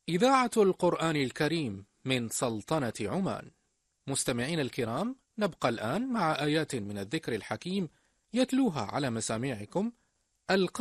إذاعة القرآن الكريم من سلطنة عمان. مستمعين الكرام، نبقى الآن مع آيات من الذكر الحكيم يتلوها على مسامعكم